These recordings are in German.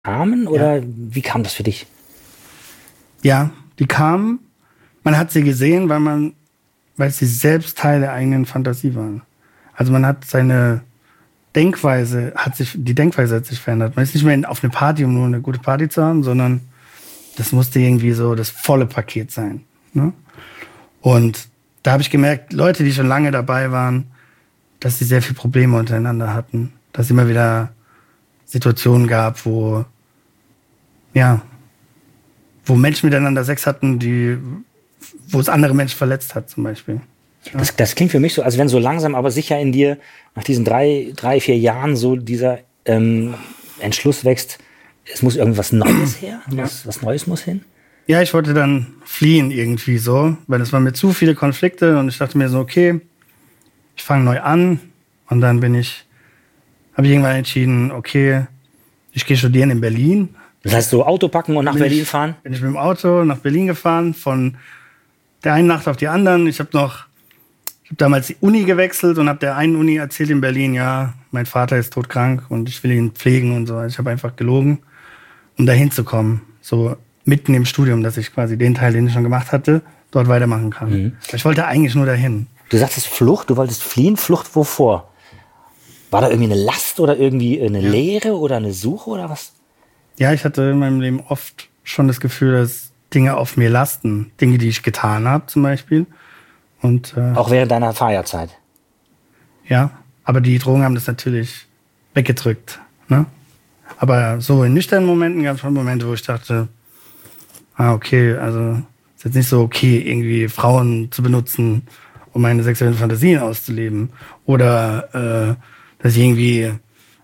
kamen oder wie kam das für dich? Ja, die kamen. Man hat sie gesehen, weil sie selbst Teil der eigenen Fantasie waren. Also man hat die Denkweise hat sich verändert. Man ist nicht mehr auf eine Party, um nur eine gute Party zu haben, sondern das musste irgendwie so das volle Paket sein. Ne? Und da habe ich gemerkt, Leute, die schon lange dabei waren, dass sie sehr viele Probleme untereinander hatten. Dass es immer wieder Situationen gab, wo Menschen miteinander Sex hatten, wo es andere Menschen verletzt hat, zum Beispiel. Ja. Das klingt für mich so, als wenn so langsam aber sicher in dir nach diesen 3-4 Jahren so dieser Entschluss wächst, es muss irgendwas Neues her, was Neues muss hin. Ja, ich wollte dann fliehen irgendwie so, weil es waren mir zu viele Konflikte und ich dachte mir so, okay, ich fange neu an und dann habe ich irgendwann entschieden, okay, ich gehe studieren in Berlin. Das heißt so Auto packen und nach Berlin fahren? Bin ich mit dem Auto nach Berlin gefahren, von der einen Nacht auf die anderen. Ich habe damals die Uni gewechselt und habe der einen Uni erzählt in Berlin, ja, mein Vater ist todkrank und ich will ihn pflegen und so. Ich habe einfach gelogen, um da hinzukommen. So mitten im Studium, dass ich quasi den Teil, den ich schon gemacht hatte, dort weitermachen kann. Mhm. Ich wollte eigentlich nur dahin. Du sagtest Flucht, du wolltest fliehen. Flucht wovor? War da irgendwie eine Last oder irgendwie eine Leere oder eine Suche oder was? Ja, ich hatte in meinem Leben oft schon das Gefühl, dass Dinge auf mir lasten. Dinge, die ich getan habe zum Beispiel. Und, auch während deiner Feierzeit? Ja, aber die Drogen haben das natürlich weggedrückt. Ne? Aber so in nüchternen Momenten gab es schon Momente, wo ich dachte, okay, also ist jetzt nicht so okay, irgendwie Frauen zu benutzen, um meine sexuellen Fantasien auszuleben. Oder dass ich irgendwie,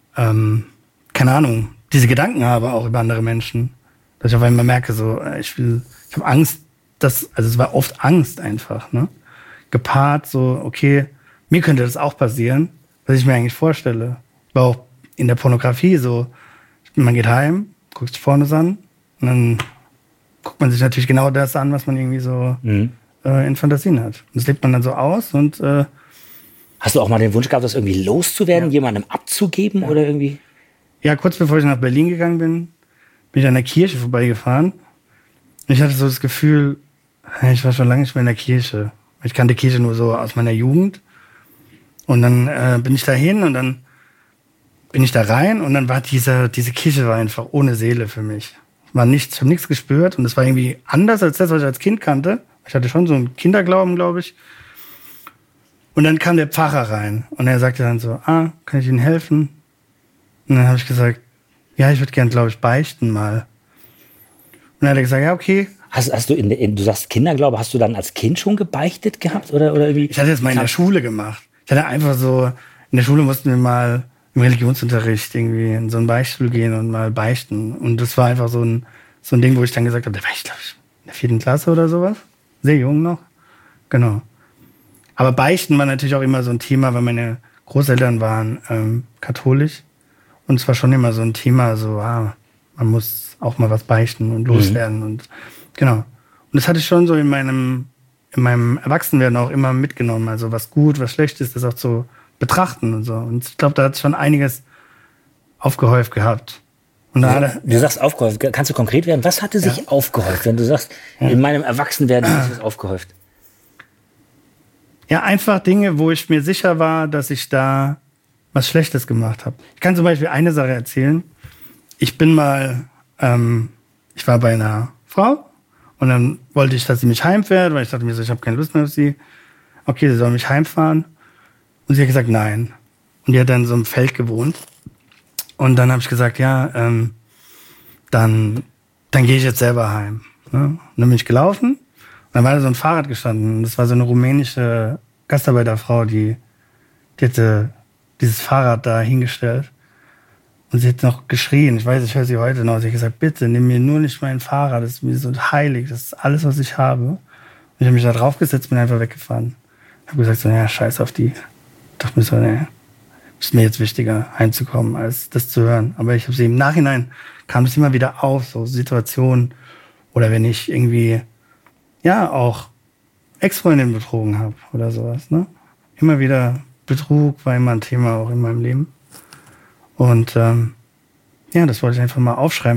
keine Ahnung, diese Gedanken habe auch über andere Menschen. Dass ich auf einmal merke, so, ich habe Angst, es war oft Angst einfach, ne? Gepaart, so, okay, mir könnte das auch passieren, was ich mir eigentlich vorstelle. War auch in der Pornografie so, man geht heim, guckt sich Pornos an und dann guckt man sich natürlich genau das an, was man irgendwie so in Fantasien hat. Und das lebt man dann so aus und hast du auch mal den Wunsch gehabt, das irgendwie loszuwerden, jemandem abzugeben oder irgendwie? Ja, kurz bevor ich nach Berlin gegangen bin ich an der Kirche vorbeigefahren. Und ich hatte so das Gefühl, ich war schon lange nicht mehr in der Kirche. Ich kannte Kirche nur so aus meiner Jugend. Und dann bin ich da hin und dann bin ich da rein und dann war diese Kirche war einfach ohne Seele für mich. War nichts, ich habe nichts gespürt und es war irgendwie anders als das, was ich als Kind kannte. Ich hatte schon so einen Kinderglauben, glaube ich. Und dann kam der Pfarrer rein und er sagte dann so, kann ich Ihnen helfen? Und dann habe ich gesagt, ja, ich würde gern, glaube ich, beichten mal. Und dann hat er gesagt, ja, okay. Hast du du sagst Kinderglaube, hast du dann als Kind schon gebeichtet gehabt oder irgendwie? Ich hatte das mal in der Schule gemacht. Ich hatte einfach so, in der Schule mussten wir mal im Religionsunterricht irgendwie in so einen Beichtstuhl gehen und mal beichten. Und das war einfach so ein Ding, wo ich dann gesagt habe, da war ich, glaube ich, in der 4. Klasse oder sowas. Sehr jung noch. Genau. Aber Beichten war natürlich auch immer so ein Thema, weil meine Großeltern waren katholisch. Und es war schon immer so ein Thema, so, man muss auch mal was beichten und loswerden. Und genau. Und das hatte ich schon so in meinem Erwachsenwerden auch immer mitgenommen. Also was gut, was schlecht ist, das auch zu betrachten und so. Und ich glaube, da hat es schon einiges aufgehäuft gehabt. Und du sagst aufgehäuft. Kannst du konkret werden? Was hatte sich aufgehäuft, wenn du sagst, in meinem Erwachsenwerden hat es aufgehäuft? Ja, einfach Dinge, wo ich mir sicher war, dass ich da was Schlechtes gemacht habe. Ich kann zum Beispiel eine Sache erzählen. Ich war bei einer Frau und dann wollte ich, dass sie mich heimfährt, weil ich dachte mir so, ich habe keine Lust mehr auf sie. Okay, sie soll mich heimfahren. Und sie hat gesagt, nein. Und die hat dann in so einem Feld gewohnt. Und dann habe ich gesagt, ja, dann gehe ich jetzt selber heim. Ne? Und dann bin ich gelaufen. Und dann war da so ein Fahrrad gestanden. Und das war so eine rumänische Gastarbeiterfrau, die hatte dieses Fahrrad da hingestellt. Und sie hat noch geschrien. Ich weiß, ich höre sie heute noch. Sie hat gesagt, bitte, nimm mir nur nicht mein Fahrrad. Das ist mir so heilig. Das ist alles, was ich habe. Und ich habe mich da draufgesetzt, bin einfach weggefahren. Ich habe gesagt, so, ja, scheiß auf die. Ich dachte mir so, nee, ist mir jetzt wichtiger, heimzukommen, als das zu hören. Aber ich habe sie im Nachhinein, kam es immer wieder auf, so Situationen. Oder wenn ich irgendwie, ja, auch Ex-Freundin betrogen habe oder sowas, ne? Immer wieder Betrug war immer ein Thema auch in meinem Leben. Und Ja, das wollte ich einfach mal aufschreiben.